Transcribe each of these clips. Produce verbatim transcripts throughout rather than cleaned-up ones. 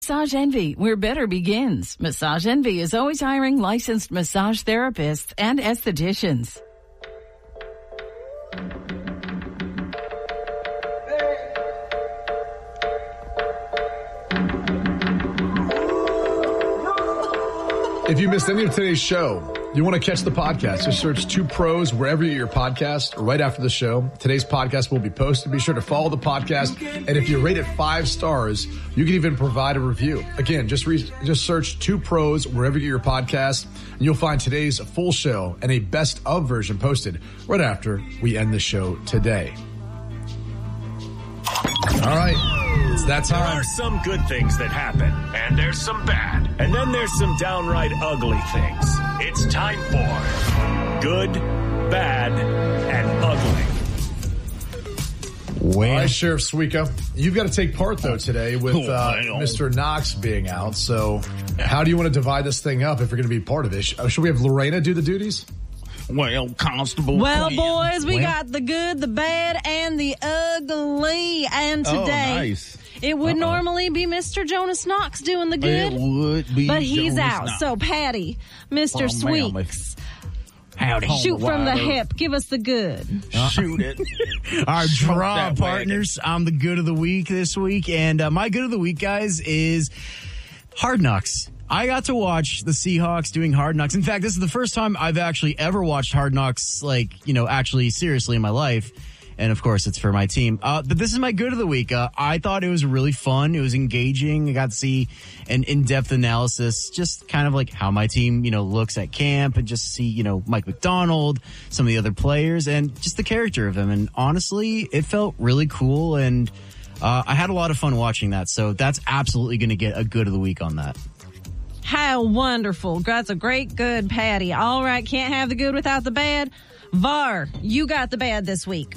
Massage Envy, where better begins. Massage Envy is always hiring licensed massage therapists and estheticians. If you missed any of today's show, you want to catch the podcast, just search Two Pros wherever you get your podcast or right after the show. Today's podcast will be posted. Be sure to follow the podcast. And if you rate it five stars, you can even provide a review. Again, just re- just search Two Pros wherever you get your podcast, and you'll find today's full show and a best of version posted right after we end the show today. All right. It's that time. There are some good things that happen, and there's some bad, and then there's some downright ugly things. It's time for Good, Bad, and Ugly. All right, Sheriff Suika, you've got to take part, though, today with uh, Mister Knox being out. So how do you want to divide this thing up if you're going to be part of it? Should we have Lorena do the duties? Well, Constable. Well, Quinn. boys, we well. got the good, the bad, and the ugly. And today, oh, nice. it would Uh-oh. normally be Mister Jonas Knox doing the good. It would be, but he's Jonas out. Knox. So, Patty, Mister Oh, Sweeks, Howdy. shoot from the Wide hip. Give us the good. Uh, Shoot it. Our Smoke draw that partners. I'm the good of the week this week. And uh, my good of the week, guys, is Hard Knocks. I got to watch the Seahawks doing Hard Knocks. In fact, this is the first time I've actually ever watched Hard Knocks, like, you know, actually seriously in my life. And, of course, it's for my team. Uh, but this is my good of the week. Uh, I thought it was really fun. It was engaging. I got to see an in-depth analysis, just kind of like how my team, you know, looks at camp, and just see, you know, Mike McDonald, some of the other players, and just the character of them. And honestly, it felt really cool. And uh, I had a lot of fun watching that. So that's absolutely going to get a good of the week on that. How wonderful. That's a great good, Patty. All right, can't have the good without the bad. Var, you got the bad this week.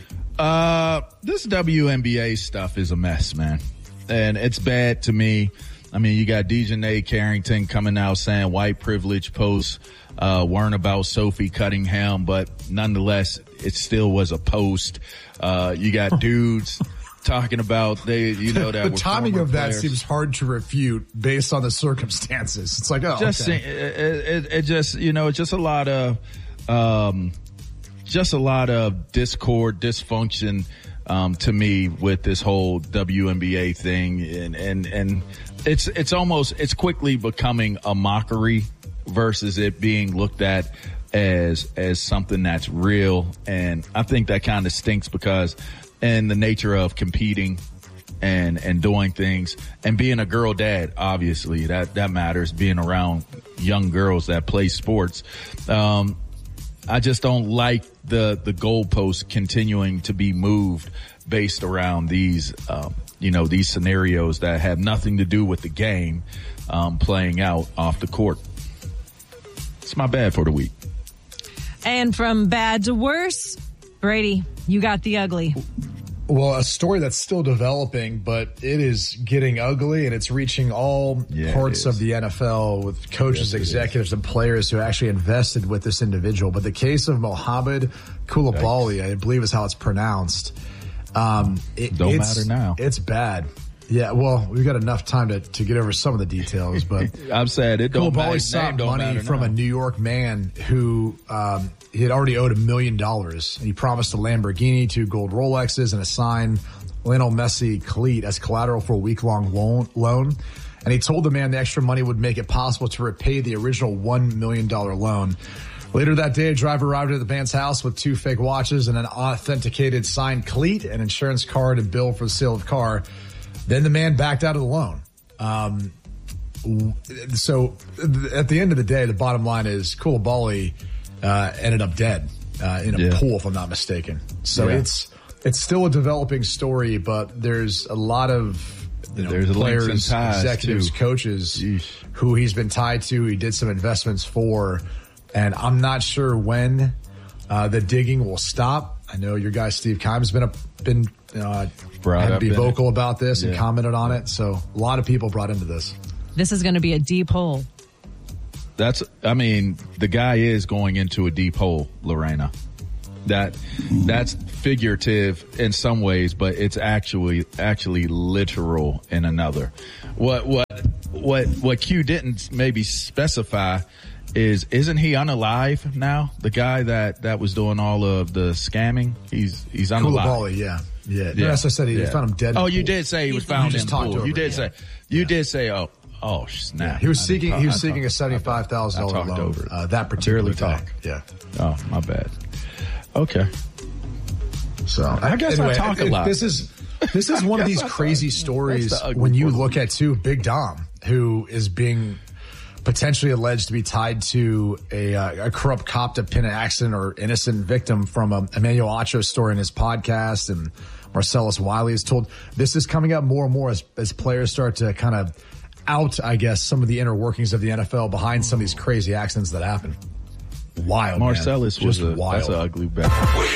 Uh, this W N B A stuff is a mess, man. And it's bad to me. I mean, you got Dejounte Carrington coming out saying white privilege posts uh, weren't about Sophie Cunningham, but nonetheless, it still was a post. Uh, you got dudes talking about they, you know, that the were timing of that players. seems hard to refute based on the circumstances. It's like, oh, just okay. it, it, it just, you know, it's just a lot of, um, just a lot of discord, dysfunction, um, to me with this whole W N B A thing. And, and, and it's, it's almost, it's quickly becoming a mockery versus it being looked at as, as something that's real. And I think that kind of stinks because in the nature of competing and, and doing things and being a girl dad, obviously that, that matters, being around young girls that play sports. Um, I just don't like the, the goalposts continuing to be moved based around these, um, you know, these scenarios that have nothing to do with the game, um, playing out off the court. It's my bad for the week. And from bad to worse, Brady, you got the ugly. Well, a story that's still developing, but it is getting ugly, and it's reaching all Yeah, parts of the N F L with coaches, Yes, it executives, and players who actually invested with this individual. But the case of Mohamed Koulibaly, I believe is how it's pronounced. Um, it, Don't it's, matter now. It's bad. Yeah, well, we've got enough time to, to get over some of the details, but I'm sad it don't matter. Koulibaly sought Name don't money matter from now. a New York man who um, he had already owed a million dollars, and he promised a Lamborghini, two gold Rolexes, and a signed Lionel Messi cleat as collateral for a week-long loan. loan. And he told the man the extra money would make it possible to repay the original one million dollars loan. Later that day, a driver arrived at the man's house with two fake watches and an authenticated signed cleat, an insurance card, and bill for the sale of the car. Then the man backed out of the loan. Um, so at the end of the day, the bottom line is Koulibaly uh, ended up dead uh, in a Yeah. pool, if I'm not mistaken. So Yeah. it's it's still a developing story, but there's a lot of you know, There's links players, and ties, executives, too. coaches Yeesh. who he's been tied to. He did some investments for, and I'm not sure when uh, the digging will stop. I know your guy Steve Keim's been a, been uh, Brought had to up be in vocal it. about this and Yeah. commented on it. So a lot of people brought into this. This is going to be a deep hole. That's, I mean, the guy is going into a deep hole, Lorena. That that's figurative in some ways, but it's actually actually literal in another. What what what what Q didn't maybe specify is isn't he unalive now? The guy that, that was doing all of the scamming, he's he's unalive. Koulibaly, yeah, yeah. yeah. No, as I said, he yeah. found him dead. In oh, the you pool. did say he was You found just in the talked pool. over You did it, say yeah. you Yeah. did say oh oh snap. Yeah, he was I seeking didn't he was talk- seeking I a seventy five thousand I dollar talked loan. over it. Uh, that I particular barely time. talk. Yeah. Oh, my bad. Okay. So I guess anyway, I talk a it- lot. This is this is one of these crazy stories That's the ugly when you part. look at too Big Dom, who is being potentially alleged to be tied to a, uh, a corrupt cop to pin an accident or innocent victim from a Emmanuel Acho story in his podcast, and Marcellus Wiley is told this is coming up more and more as, as players start to kind of out, I guess, some of the inner workings of the N F L behind some of these crazy accidents that happen. Wild, Marcellus man. was Just a, wild. that's an ugly bet.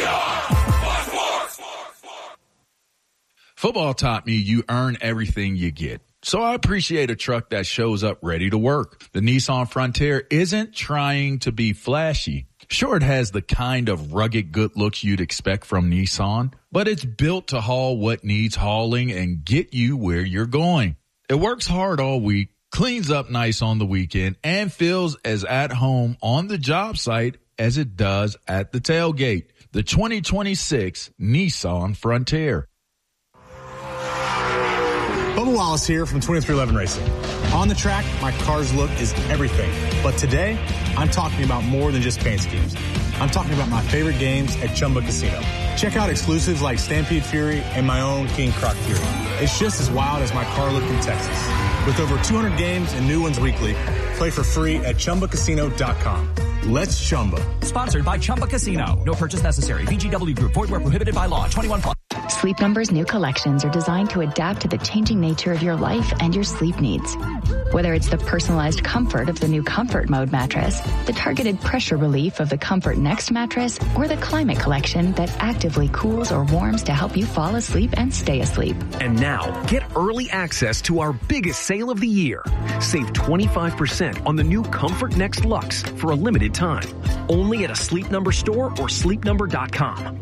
Football taught me you earn everything you get. So I appreciate a truck that shows up ready to work. The Nissan Frontier isn't trying to be flashy. Sure, it has the kind of rugged good looks you'd expect from Nissan, but it's built to haul what needs hauling and get you where you're going. It works hard all week, cleans up nice on the weekend, and feels as at home on the job site as it does at the tailgate. The twenty twenty-six Nissan Frontier. Bubba Wallace here from twenty-three eleven Racing. On the track, my car's look is everything. But today, I'm talking about more than just paint schemes. I'm talking about my favorite games at Chumba Casino. Check out exclusives like Stampede Fury and my own King Croc Fury. It's just as wild as my car look in Texas. With over two hundred games and new ones weekly, play for free at Chumba Casino dot com. Let's Chumba. Sponsored by Chumba Casino. No purchase necessary. V G W Group. Void where prohibited by law. twenty-one plus. Sleep Number's new collections are designed to adapt to the changing nature of your life and your sleep needs. Whether it's the personalized comfort of the new Comfort Mode mattress, the targeted pressure relief of the Comfort Next mattress, or the Climate Collection that actively cools or warms to help you fall asleep and stay asleep. And now, get early access to our biggest sale of the year. Save twenty-five percent on the new Comfort Next Luxe for a limited time. Only at a Sleep Number store or sleep number dot com.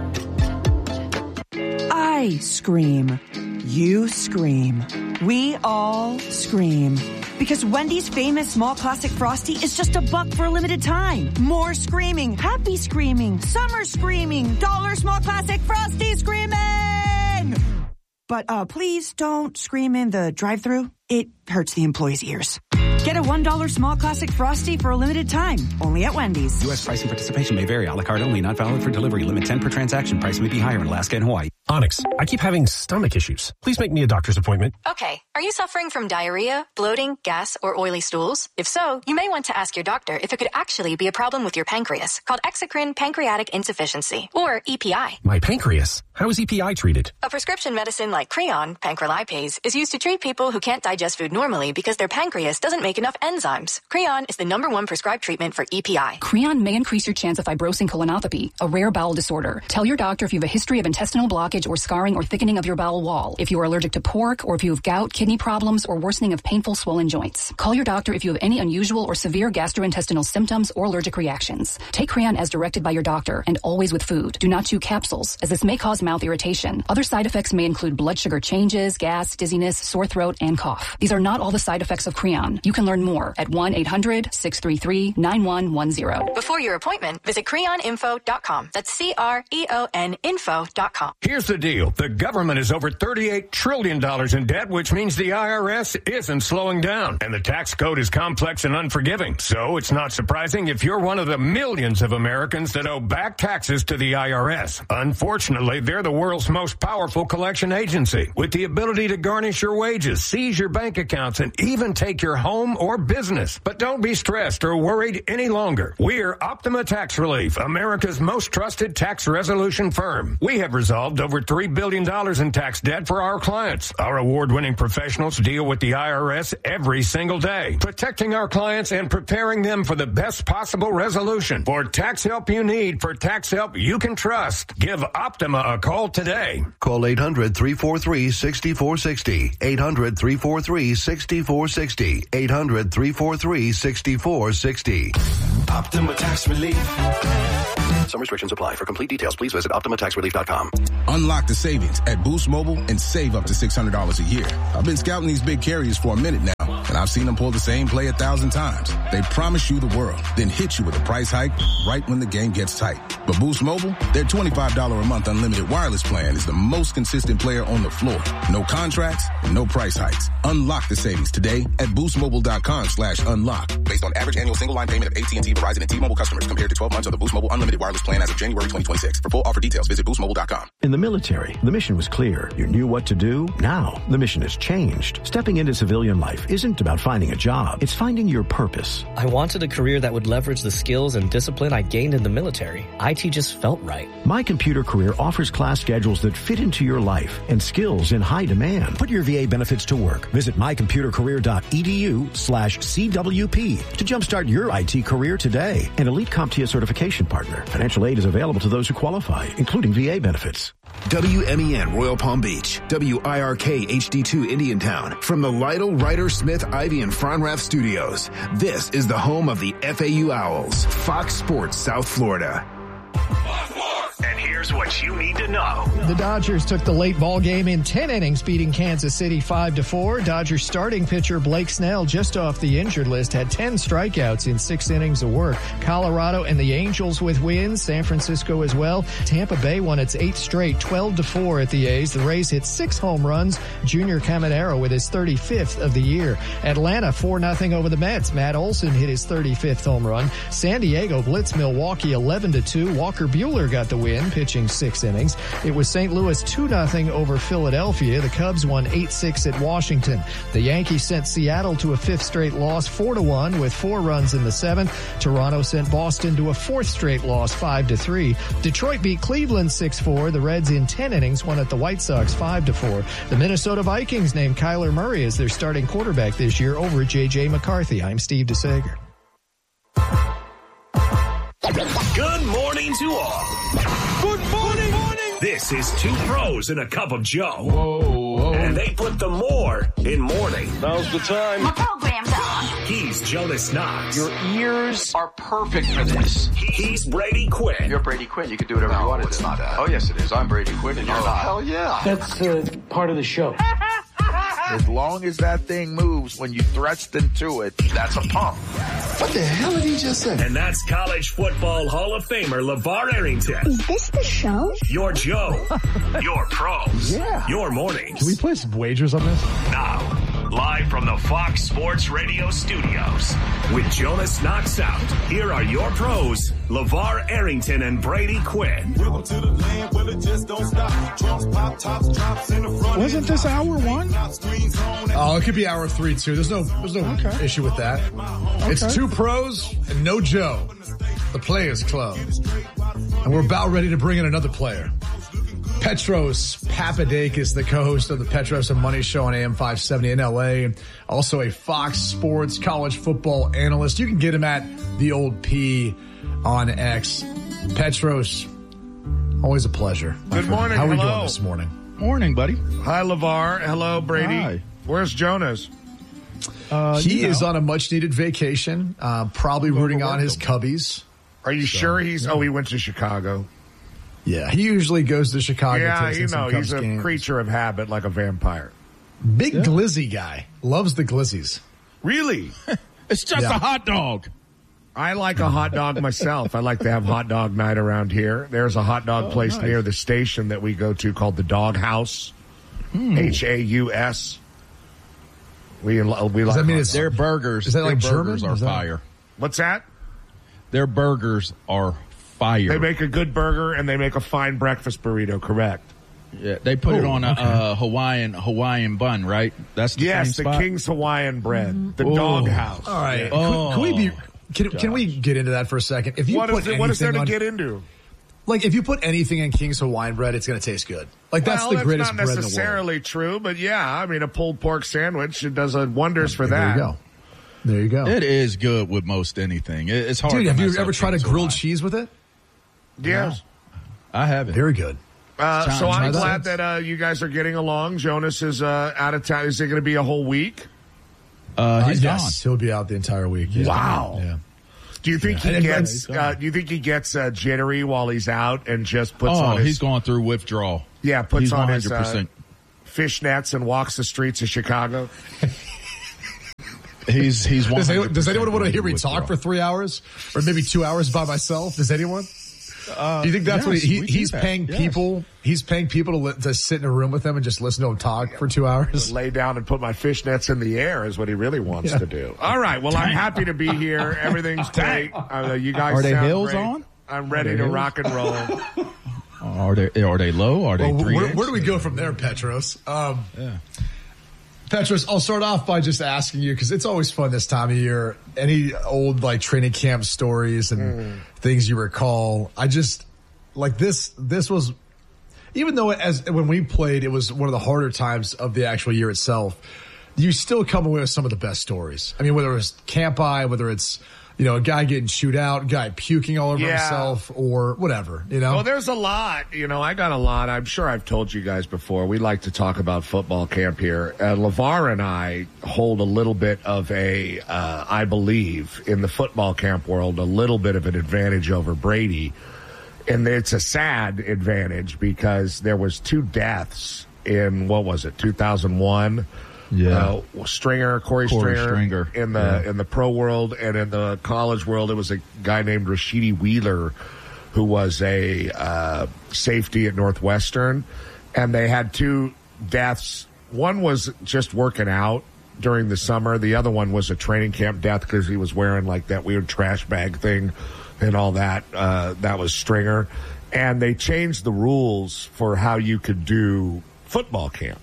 I scream. You scream. We all scream. Because Wendy's famous small classic Frosty is just a buck for a limited time. More screaming, happy screaming, summer screaming, dollar small classic Frosty screaming! But uh, please don't scream in the drive-thru. It hurts the employees' ears. Get a one dollar small classic Frosty for a limited time, only at Wendy's. U S price and participation may vary. A la carte only. Not valid for delivery. Limit ten per transaction. Price may be higher in Alaska and Hawaii. Onyx, I keep having stomach issues. Please make me a doctor's appointment. Okay. Are you suffering from diarrhea, bloating, gas, or oily stools? If so, you may want to ask your doctor if it could actually be a problem with your pancreas, called exocrine pancreatic insufficiency, or E P I. My pancreas? How is E P I treated? A prescription medicine like Creon, pancrelipase, is used to treat people who can't digest food normally because their pancreas doesn't make enough enzymes. Creon is the number one prescribed treatment for E P I. Creon may increase your chance of fibrosing colonopathy, a rare bowel disorder. Tell your doctor if you have a history of intestinal blockage or scarring or thickening of your bowel wall, if you are allergic to pork, or if you have gout, kidney problems, or worsening of painful swollen joints. Call your doctor if you have any unusual or severe gastrointestinal symptoms or allergic reactions. Take Creon as directed by your doctor and always with food. Do not chew capsules, as this may cause mouth irritation. Other side effects may include blood sugar changes, gas, dizziness, sore throat, and cough. These are not all the side effects of Creon. You can learn more at one eight hundred six three three nine one one zero. Before your appointment, visit creon info dot com. That's C R E O N info dot com. Here's the deal. The government is over thirty-eight trillion dollars in debt, which means the I R S isn't slowing down. And the tax code is complex and unforgiving. So it's not surprising if you're one of the millions of Americans that owe back taxes to the I R S. Unfortunately, they're the world's most powerful collection agency, with the ability to garnish your wages, seize your bank accounts, and even take your home or business. But don't be stressed or worried any longer. We're Optima Tax Relief, America's most trusted tax resolution firm. We have resolved over three billion dollars in tax debt for our clients. Our award-winning professionals deal with the I R S every single day, protecting our clients and preparing them for the best possible resolution. For tax help you need, for tax help you can trust, give Optima a call today. Call eight hundred three four three six four six zero. eight hundred three four three six four six zero. eight hundred three four three six four six zero. Optima Tax Relief. Some restrictions apply. For complete details, please visit Optima Tax Relief dot com. Unlock the savings at Boost Mobile and save up to six hundred dollars a year. I've been scouting these big carriers for a minute now, and I've seen them pull the same play a thousand times. They promise you the world, then hit you with a price hike right when the game gets tight. But Boost Mobile, their twenty-five dollars a month unlimited wireless plan is the most consistent player on the floor. No contracts and no price hikes. Unlock the savings today at boostmobile.com slash unlock. Based on average annual single line payment of A T and T, Verizon, and T-Mobile customers compared to twelve months of the Boost Mobile unlimited wireless plan as of January twenty twenty-six. For full offer details, visit boost mobile dot com. In the military, the mission was clear. You knew what to do. Now, the mission has changed. Stepping into civilian life isn't about finding a job. It's finding your purpose. I wanted a career that would leverage the skills and discipline I gained in the military. I T just felt right. My Computer Career offers class schedules that fit into your life and skills in high demand. Put your V A benefits to work. Visit mycomputercareer.edu slash CWP to jumpstart your I T career today. An Elite CompTIA certification partner. Financial aid is available to those who qualify, including V A benefits. W M E N Royal Palm Beach, W I R K H D two Indiantown. From the Lytle, Ryder, Smith, Ivy, and Fronrath studios, this is the home of the F A U Owls, Fox Sports South Florida. And here's what you need to know. The Dodgers took the late ball game in ten innings, beating Kansas City five to four. Dodgers starting pitcher Blake Snell, just off the injured list, had ten strikeouts in six innings of work. Colorado and the Angels with wins. San Francisco as well. Tampa Bay won its eighth straight, twelve to four at the A's. The Rays hit six home runs. Junior Caminero with his thirty-fifth of the year. Atlanta four nothing over the Mets. Matt Olson hit his thirty-fifth home run. San Diego blitz Milwaukee eleven to two. Walker Buehler got the win, pitching six innings. It was Saint Louis two nothing over Philadelphia. The Cubs won eight six at Washington. The Yankees sent Seattle to a fifth straight loss, four to one, with four runs in the seventh. Toronto sent Boston to a fourth straight loss, five to three. Detroit beat Cleveland six four. The Reds in ten innings won at the White Sox five to four. The Minnesota Vikings named Kyler Murray as their starting quarterback this year over J J McCarthy. I'm Steve DeSager. Good morning to all. Good morning. morning. This is Two Pros and a Cup of Joe. Whoa, whoa. And they put the more in morning. Now's the time. My program's on. He's Jonas Knox. Your ears are perfect for this. He's Brady Quinn. You're Brady Quinn. You can do whatever no, you want to do. It's not that. Oh, yes, it is. I'm Brady Quinn, and you're oh, not. Hell yeah. That's uh, part of the show. As long as that thing moves when you thrust into it, that's a pump. What the hell did he just say? And that's college football Hall of Famer LeVar Arrington. Is this the show? Your Joe. Your pros. Yeah. Your mornings. Can we play some wagers on this? Now, live from the Fox Sports Radio studios, with Jonas Knox out, here are your pros, LeVar Arrington and Brady Quinn. Wasn't this hour one? Oh, it could be hour three too. There's no, there's no okay. issue with that. Okay. It's Two Pros and no Joe, the Players Club, and we're about ready to bring in another player. Petros Papadakis, the co-host of the Petros and Money Show on A M five seventy in L A, also a Fox Sports college football analyst. You can get him at the old P on X. Petros, always a pleasure. Good morning. How are we Hello. doing this morning? Morning, buddy. Hi, LeVar. Hello, Brady. Hi. Where's Jonas? Uh, he is know. on a much-needed vacation, uh, probably rooting on his Cubbies. Are you so, sure he's... Yeah. Oh, he went to Chicago. Yeah, he usually goes to Chicago. Yeah, you know, he's a games. creature of habit like a vampire. Big yeah. glizzy guy. Loves the glizzies. Really? It's just yeah. a hot dog. I like a hot dog myself. I like to have hot dog night around here. There's a hot dog oh, place nice. near the station that we go to called the Dog House. Hmm. H A U S. We, we Does like that mean it's their burgers. Is that like their burgers German? are that... fire. What's that? Their burgers are fire. They make a good burger and they make a fine breakfast burrito, correct? Yeah, they put Ooh, it on a okay. uh, Hawaiian Hawaiian bun, right? That's the yes, same the spot? King's Hawaiian bread, Mm-hmm. the Ooh. Dog House. All right, yeah. oh, can, can we be? Can, can we get into that for a second? If you what, put is it, what is there to on, get into? Like, if you put anything in King's Hawaiian bread, it's going to taste good. Like, that's well, the that's greatest not bread in the world. necessarily true, but yeah, I mean, a pulled pork sandwich, it does a wonders for that. There you go. There you go. It is good with most anything. It, it's hard. Dude, to have you mess ever up tried a King's grilled Hawaiian. cheese with it? Yes. No, I haven't. Very good. Uh, so I'm that. glad that uh, you guys are getting along. Jonas is uh, out of town. Is it going to be a whole week? Uh, he's uh, gone. Yes, he'll be out the entire week. Yeah. Wow. Yeah. Do you think Yeah. he gets? Uh, do you think he gets uh, jittery while he's out and just puts oh, on? His, he's going through withdrawal. Yeah, puts he's on one his hundred percent. uh, fishnets and walks the streets of Chicago. He's he's. Does anyone, does anyone want to hear me withdrawal. talk for three hours or maybe two hours by myself? Does anyone? Uh, do you think that's yes, what he, we he, do he's that. paying Yes. people? He's paying people to, li- to sit in a room with him and just listen to him talk for two hours. Lay down and put my fishnets in the air is what he really wants Yeah. to do. All right. Well, I'm happy to be here. Everything's great. Uh, you guys Are they sound hills great. on? I'm Are ready they to hills? rock and roll. Are they are they low? Are they Well, three? where, inch? where do we go from there, Petros? Um, Yeah. Petros, I'll start off by just asking you, because it's always fun this time of year. Any old like training camp stories and Mm. things you recall? I just like this. This was, even though as when we played, it was one of the harder times of the actual year itself. You still come away with some of the best stories. I mean, whether it's camp eye, whether it's you know a guy getting chewed out, guy puking all over Yeah. himself, or whatever. You know, Well, there's a lot. You know, I got a lot. I'm sure I've told you guys before. We like to talk about football camp here. Uh, LeVar and I hold a little bit of a, uh, I believe, in the football camp world, a little bit of an advantage over Brady. And it's a sad advantage because there was two deaths in, what was it, two thousand one? Yeah. Uh, Stringer, Corey, Corey Stringer, Stringer. in the Yeah. in the pro world, and in the college world, it was a guy named Rashidi Wheeler, who was a uh, safety at Northwestern, and they had two deaths. One was just working out during the summer. The other one was a training camp death because he was wearing like that weird trash bag thing and all that. Uh, that was Stringer, and they changed the rules for how you could do football camp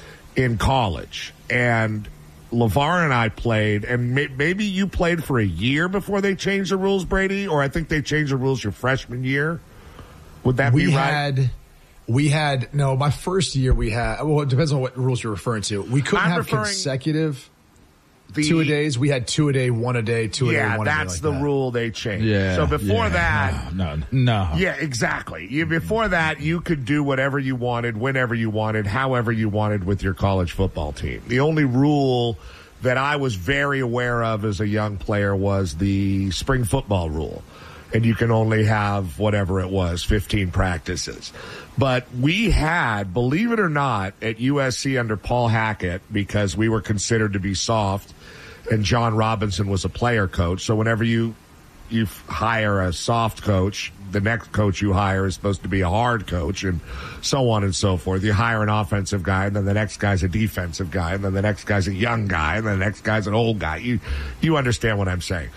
in college. And LeVar and I played, and may, maybe you played for a year before they changed the rules, Brady, or I think they changed the rules your freshman year. Would that we be right? had we had no my first year we had well it depends on what rules you're referring to. We couldn't I'm have referring- consecutive The- two a days. We had two a day, one a day, two a day, yeah, one a day. that's like the that. rule they changed. Yeah. So before yeah. that, no, no, no. yeah, exactly. You, before that, you could do whatever you wanted, whenever you wanted, however you wanted with your college football team. The only rule that I was very aware of as a young player was the spring football rule. And you can only have whatever it was, fifteen practices. But we had, believe it or not, at U S C under Paul Hackett, because we were considered to be soft, and John Robinson was a player coach. So whenever you you hire a soft coach, the next coach you hire is supposed to be a hard coach, and so on and so forth. You hire an offensive guy, and then the next guy's a defensive guy, and then the next guy's a young guy, and then the next guy's an old guy. You you understand what I'm saying?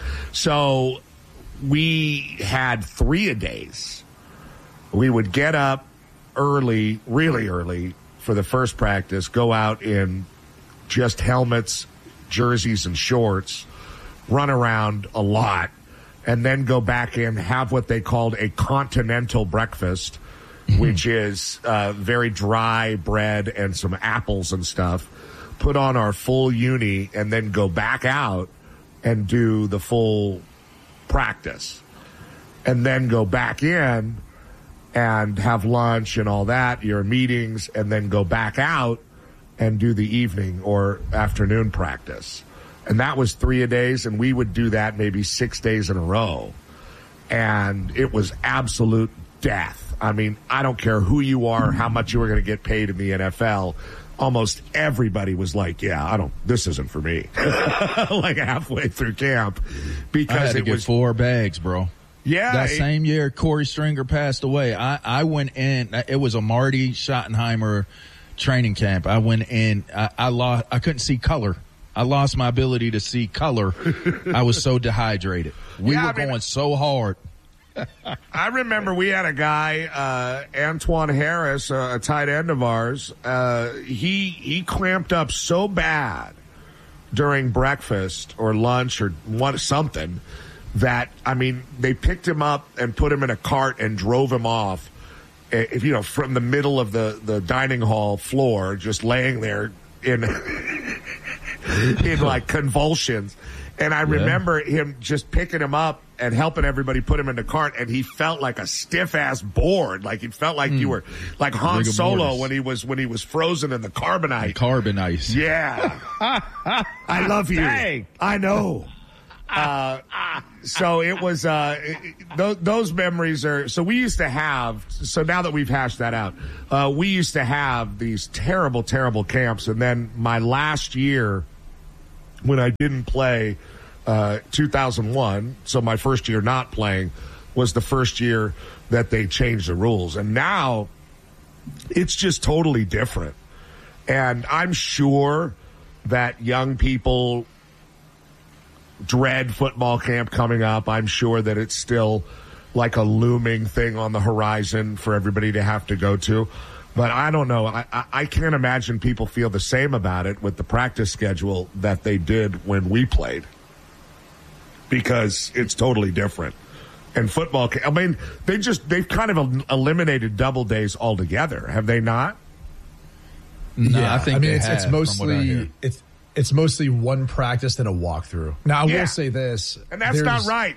So we had three-a-days. We would get up early, really early, for the first practice, go out in just helmets, jerseys, and shorts, run around a lot, and then go back in, have what they called a continental breakfast, which is uh, very dry bread and some apples and stuff, put on our full uni, and then go back out and do the full practice, and then go back in and have lunch and all that, your meetings, and then go back out and do the evening or afternoon practice. And that was three a days, and we would do that maybe six days in a row. And it was absolute death. I mean, I don't care who you are, how much you were going to get paid in the N F L. Almost everybody was like, yeah, I don't, this isn't for me. Like halfway through camp. Because I had to it get was four bags, bro. Yeah. That it- same year Corey Stringer passed away, I, I went in, it was a Marty Schottenheimer training camp. I went in, I, I lost, I couldn't see color. I lost my ability to see color. I was so dehydrated. We Yeah, were I mean- going so hard. I remember we had a guy, uh, Antoine Harris, uh, a tight end of ours. Uh, he he clamped up so bad during breakfast or lunch or one, something that, I mean, they picked him up and put him in a cart and drove him off, if you know, from the middle of the, the dining hall floor, just laying there in in like convulsions. And I Yeah. remember him just picking him up and helping everybody put him in the cart, and he felt like a stiff ass board. Like he felt like you were like Han Rigor Solo mortis. when he was when he was frozen in the carbonite. Carbon ice. Yeah. I love you. Dang. I know. Uh, so it was, uh, it, those, those memories are, so we used to have, so now that we've hashed that out, uh, we used to have these terrible, terrible camps. And then my last year when I didn't play, uh, two thousand one, so my first year not playing, was the first year that they changed the rules. And now it's just totally different. And I'm sure that young people dread football camp coming up. I'm sure that it's still like a looming thing on the horizon for everybody to have to go to. But I don't know. I, I, I can't imagine people feel the same about it with the practice schedule that they did when we played, because it's totally different. And football, I mean, they just, they've kind of eliminated double days altogether, have they not? No, yeah, I think I mean, they it's, have, it's from what I mostly hear. it's it's mostly one practice and a walkthrough. Now, I Yeah. will say this, And that's not there's- right.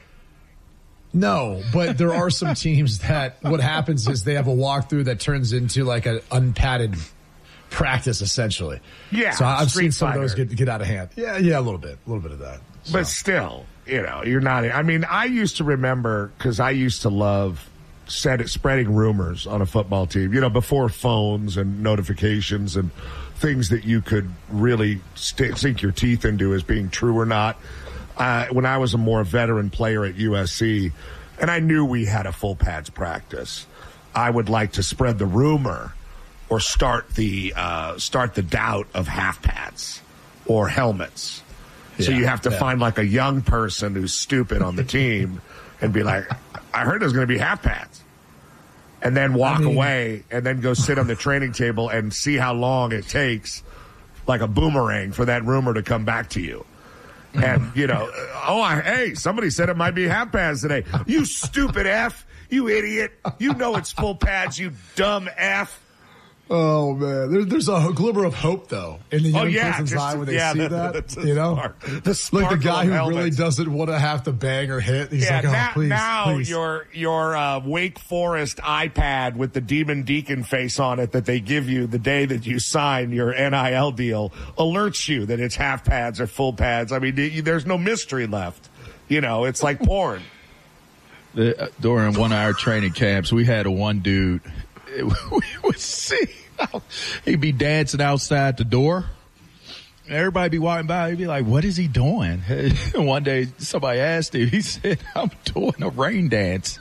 No, but there are some teams that what happens is they have a walkthrough that turns into like an unpadded practice, essentially. Yeah, So I've Street seen some of those Fighter. get get out of hand. Yeah, yeah, a little bit, a little bit of that. But still, you know, you're not. I mean, I used to remember, because I used to love set, spreading rumors on a football team, you know, before phones and notifications and things that you could really st- sink your teeth into as being true or not. Uh, when I was a more veteran player at U S C, and I knew we had a full pads practice, I would like to spread the rumor or start the uh, start the doubt of half pads or helmets. So Yeah, you have to yeah. find like a young person who's stupid on the team and be like, I heard there's going to be half pads. And then walk I mean- away and then go sit on the training table and see how long it takes, like a boomerang, for that rumor to come back to you. And, you know, oh, I, hey, somebody said it might be half pads today. You stupid F. You idiot. You know it's full pads, you dumb F. Oh man, there, there's a glimmer of hope though in the young Oh, yeah, person's just- eye when they yeah, see the- that. the- the you know, spark- the like the sparkle guy of who really helmets. doesn't want to have to bang or hit. He's Yeah, like, oh, now, please, now please. your your uh, Wake Forest iPad with the Demon Deacon face on it that they give you the day that you sign your N I L deal alerts you that it's half pads or full pads. I mean, you, there's no mystery left. You know, it's like porn. The, uh, during one of our training camps, we had a one dude. It, we would see how he'd be dancing outside the door. Everybody be walking by. He'd be like, "What is he doing?" And one day, somebody asked him. He said, "I'm doing a rain dance.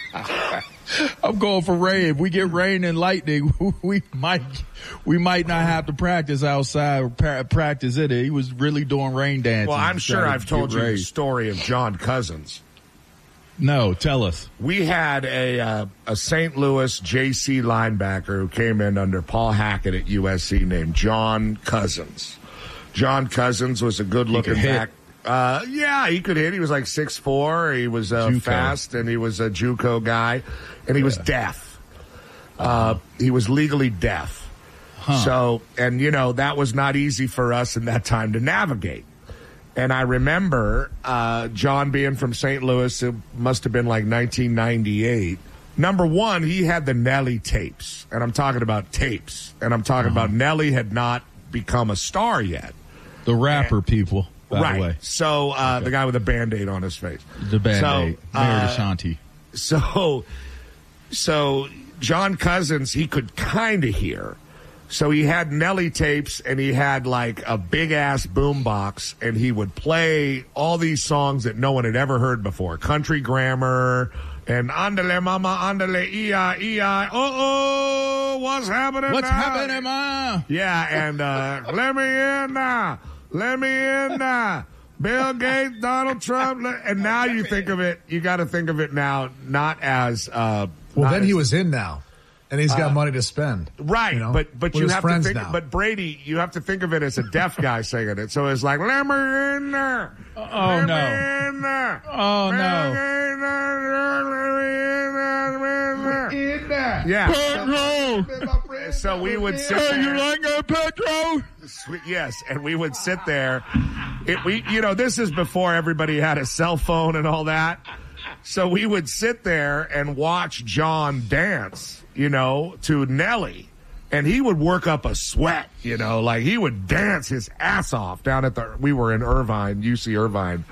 I'm going for rain. If we get rain and lightning, we might we might not have to practice outside or pra- practice in it." He was really doing rain dances. Well, I'm sure trying to I've told get you the raised. story of John Cousins. No, tell us. We had a uh, a Saint Louis J C linebacker who came in under Paul Hackett at U S C named John Cousins. John Cousins was a good-looking He could hit. back. Uh, yeah, he could hit. He was like six foot four. He was uh, JUCO. fast, and he was a JUCO guy, and he was deaf. Uh, he was legally deaf. Huh. So, and you know, that was not easy for us in that time to navigate. And I remember uh, John being from Saint Louis, it must have been like nineteen ninety-eight. Number one, he had the Nelly tapes, and I'm talking about tapes, and I'm talking Uh-huh. about Nelly had not become a star yet. The rapper people, by right. the way. So uh, the guy with the Band-Aid on his face. The Band-Aid. So, Mayor uh, DeShanti. So, so John Cousins, he could kind of hear. So he had Nelly tapes, and he had like a big ass boombox, and he would play all these songs that no one had ever heard before. Country Grammar and Andale Mama, Andale E I E I. Uh oh, what's happening? What's now? happening, Ma? Yeah, and uh, let me in now. Let me in now. Bill Gates, Donald Trump, le- and now you think of it. You got to think of it now, not as. Uh, well, not then as, he was in now, and he's got Uh, money to spend. Right, you know, but but with you his have to friends think. now. But Brady, you have to think of it as a deaf guy singing it. So it's like, let me in there. Oh, let no. me in there. Oh, Let no. me in there. Let me in there. Let me in there. Yeah. So, so we would sit Hey, there. you like that, Pedro? Yes, and we would sit there. It, we, you know, this is before everybody had a cell phone and all that. So we would sit there and watch John dance, you know, to Nelly. And he would work up a sweat, you know, like he would dance his ass off down at the, we were in Irvine, U C Irvine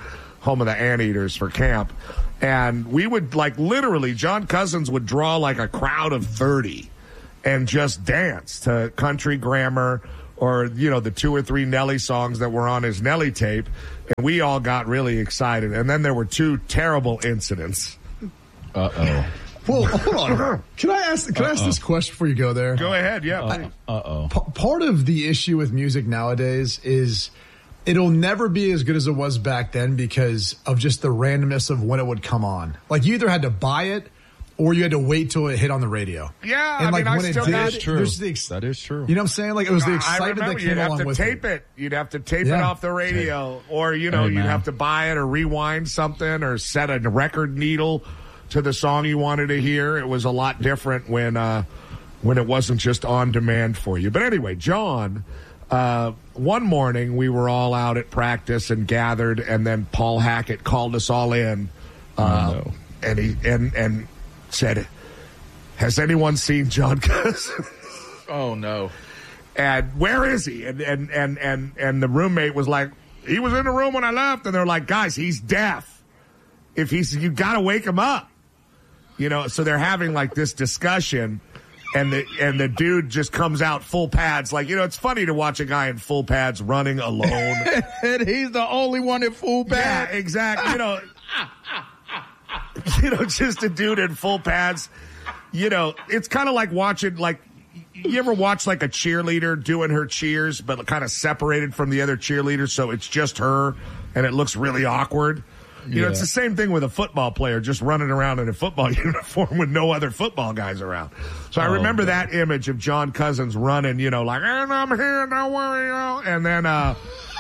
home of the Anteaters for camp. And we would, like, literally, John Cousins would draw, like, a crowd of thirty and just dance to country grammar or, you know, the two or three Nelly songs that were on his Nelly tape. And we all got really excited. And then there were two terrible incidents. Uh-oh. Well, hold on. Can I ask? Can Uh-oh. I ask this question before you go there? Go ahead. Yeah. Uh oh. P- part of the issue with music nowadays is it'll never be as good as it was back then because of just the randomness of when it would come on. Like you either had to buy it or you had to wait till it hit on the radio. Yeah, and I like mean, when I it still did, got it, true. there's the ex- that is true. You know what I'm saying? Like it was the excitement that came you'd have along to with tape it. it. You'd have to tape yeah. it off the radio, or you know, hey, you'd have to buy it or rewind something or set a record needle to the song you wanted to hear. It was a lot different when uh, when it wasn't just on demand for you. But anyway, John, uh, one morning we were all out at practice and gathered, and then Paul Hackett called us all in, uh, oh, no. and he and and said, "Has anyone seen John Cousins?" Oh no! And where is he? And and and and and the roommate was like, "He was in the room when I left." And they're like, "Guys, he's deaf. If he's, you got to wake him up." You know, so they're having like this discussion, and the and the dude just comes out full pads. Like, you know, it's funny to watch a guy in full pads running alone. And he's the only one in full pads. Yeah, exactly. You know, you know, just a dude in full pads. You know, it's kind of like watching, like, you ever watch like a cheerleader doing her cheers, but kind of separated from the other cheerleaders, so it's just her, and it looks really awkward. You yeah. know, it's the same thing with a football player just running around in a football uniform with no other football guys around. So I oh, remember God. that image of John Cousins running, you know, like, and I'm here, don't worry. And then uh,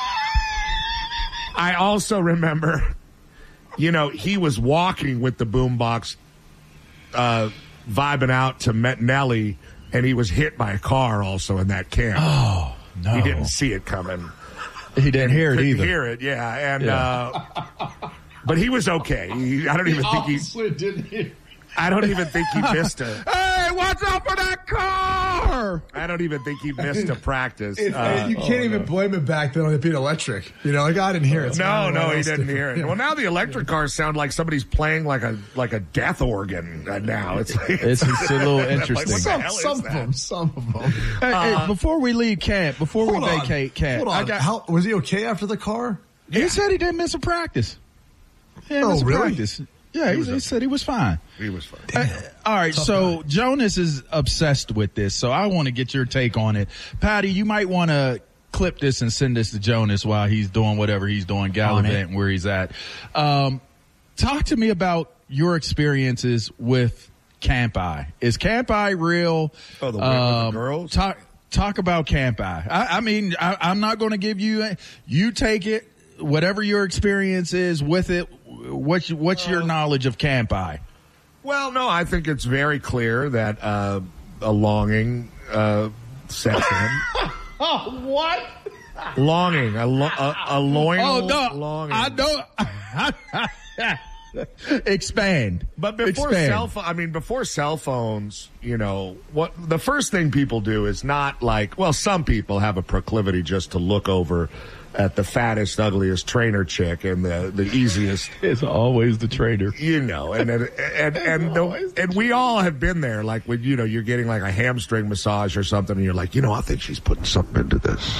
I also remember, you know, he was walking with the boombox, uh, vibing out to Met Nelly, and he was hit by a car also in that camp. Oh, no. He didn't see it coming. He didn't hear it Couldn't either. hear it, yeah. And, yeah. uh, but he was okay. He, I don't even think he didn't hear. I don't even think he missed a. Hey, watch out for that car! I don't even think he missed a practice. It, uh, you can't oh, even no. blame it back then on it being electric. You know, like I didn't hear it. So no, no, he didn't different. hear it. Yeah. Well, now the electric cars sound like somebody's playing like a like a death organ. Uh, now it's like, it's, it's a little interesting. Like, what the some hell some is of them, some of them. Hey, Uh, hey, before we leave camp, before we Hold on. vacate camp, Hold on. I got, How, was he okay after the car? he Yeah. said he didn't miss a practice. He didn't Oh, miss a really? practice. Yeah, he, was he okay. said he was fine. he was fine. Uh, all right, Tough so guy. Jonas is obsessed with this, so I want to get your take on it. Patty, you might want to clip this and send this to Jonas while he's doing whatever he's doing, gallivanting where he's at. Um, talk to me about your experiences with Camp I. Is Camp I real? Oh, the one with the Um, girls? Talk talk about Camp I. I, I mean, I, I'm not going to give you. A, you take it. Whatever your experience is with it, what's what's your knowledge of Camp I? Well, no, I think it's very clear that uh, a longing uh, sets in. Oh, what? Longing, a, lo- a, a loyal Oh no, longing. I don't. Expand. But before Expand. cell phone, I mean, before cell phones, you know, what the first thing people do is not like, well, some people have a proclivity just to look over at the fattest, ugliest trainer chick and the, the easiest. It's always the trainer. You know, and and and and, the, and we all have been there. Like when you know you're getting like a hamstring massage or something, and you're like, you know, I think she's putting something into this.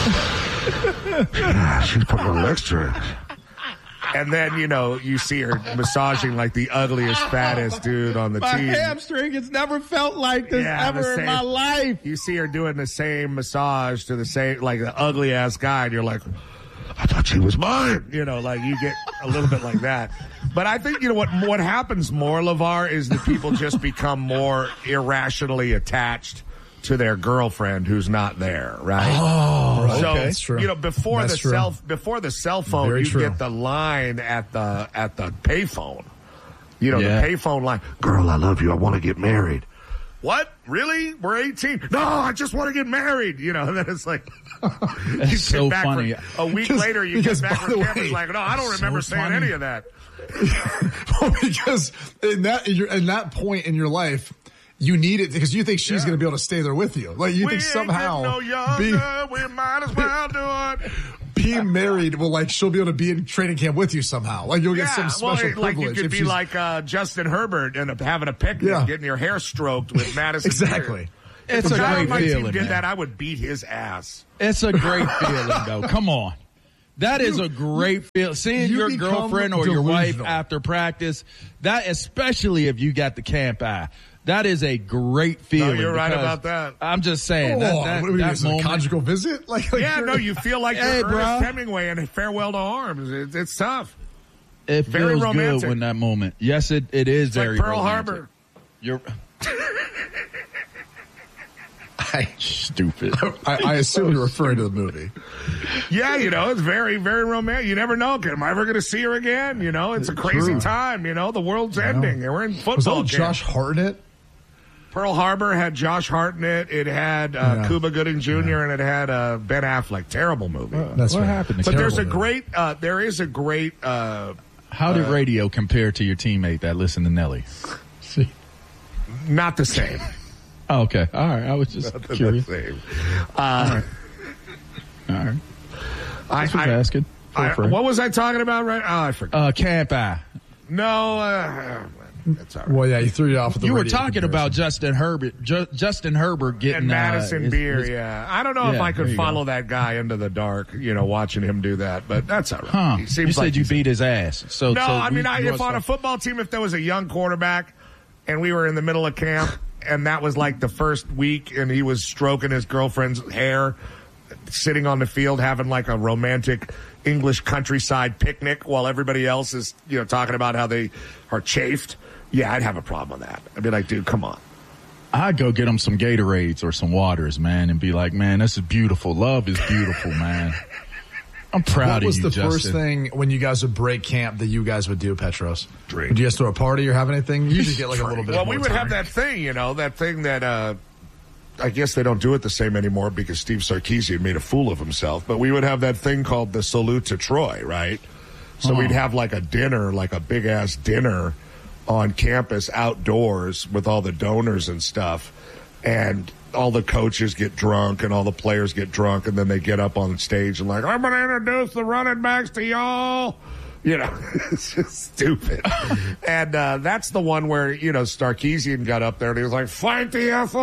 Yeah, she's putting a little extra. And then, you know, you see her massaging like the ugliest, fattest dude on the My team. hamstring has never felt like this Yeah, ever the in same- my life. You see her doing the same massage to the same, like the ugly ass guy, and you're like, I thought she was mine. You know, like you get a little bit like that. But I think, you know, what what happens more, LeVar, is that people just become more irrationally attached to their girlfriend who's not there, right? Oh, right. So, Okay, that's true. you know, before That's the true. cell before the cell phone, Very you true. get the line at the at the payphone. You know, Yeah. the payphone line. Girl, I love you. I want to get married. What? Really? We're eighteen. No, I just want to get married. You know, and then it's like, you get so back funny. from- a week Because- later, you because, get back by from the camp. It's way, like, no, I don't so remember saying funny. any of that. Well, because in that in, your, in that point in your life, you need it because you think she's Yeah. going to be able to stay there with you. Like you We think ain't somehow getting no be- younger. We might as well do it. being married will, like, she'll be able to be in training camp with you somehow. Like, you'll get yeah, some special well, like privilege. you could if be she's- like uh, Justin Herbert and having a picnic, Yeah. getting your hair stroked with Madison. Exactly. Beer. It's if a guy great on my feeling, team did man. that, I would beat his ass. It's a great feeling, though. Come on. That is a great feel. Seeing you your become girlfriend or your wife delusional. after practice, that, especially if you got the camp eye, that is a great feeling. you're right because about that. I'm just saying. Oh, that, that, what do we do, that is it a moment, conjugal visit? Like, like yeah, you're- no, you feel like Hey, you're bro. Ernest Hemingway in Farewell to Arms. It, it's tough. it very feels romantic. good when that moment. Yes, it, it is It's very like Pearl romantic. Harbor. You're stupid. I, I assume you're referring to the movie. Yeah, you know, it's very, very romantic. You never know. Am I ever going to see her again? You know, it's a crazy True. time. You know, the world's ending. And we're in Was football that camp. Josh Hartnett? Pearl Harbor had Josh Hartnett. It had uh, Yeah. Cuba Gooding Junior and it had uh, Ben Affleck. Terrible movie. That's what right. happened? but there's a Terrible great, uh, there is a great, uh, How did radio compare to your teammate that listened to Nelly? not the same. Oh, okay. All right. I was just Not the curious. same. Uh, All right. I, Just was I- asking. Feel I- free. what was I talking about? Right? Oh, I forgot. Uh, camp eye. no, uh, that's all right. Well, yeah, you threw you off with the You were radio talking comparison. about Justin Herbert. Ju- Justin Herbert getting And Madison uh, his- Beer, his- yeah. I don't know if Yeah, I there could you follow go. that guy into the dark, you know, watching him do that, but that's all right. Huh? He You seems said like you he's- beat his ass. So No, so I we- mean, I, you if want on a some- football team, if there was a young quarterback and we were in the middle of camp and that was like the first week and he was stroking his girlfriend's hair, sitting on the field having like a romantic English countryside picnic while everybody else is, you know, talking about how they are chafed. Yeah, I'd have a problem with that. I'd be like, dude, come on. I'd go get him some Gatorades or some waters, man, and be like, man, this is beautiful. Love is beautiful, man. I'm proud What of was you, the Justin. first thing when you guys would break camp that you guys would do, Petros? Drink. Would you guys throw a party or have anything? You usually get like a little bit Well, of we more would time. have that thing, you know, that thing that uh, I guess they don't do it the same anymore because Steve Sarkisian made a fool of himself. But we would have that thing called the Salute to Troy, right? So Oh. we'd have like a dinner, like a big ass dinner on campus outdoors with all the donors and stuff. And all the coaches get drunk and all the players get drunk and then they get up on stage and like, I'm going to introduce the running backs to y'all. You know, it's just stupid. and uh, that's the one where, you know, Sarkisian got up there and he was like, fight the F